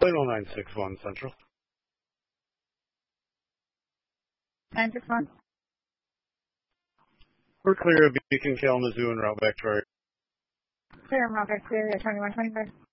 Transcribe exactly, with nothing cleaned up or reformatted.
Plano nine six one Central. nine six one. We're clear of Beacon, Kalamazoo, and route back to our... Clear, route back to twenty-one twenty-five.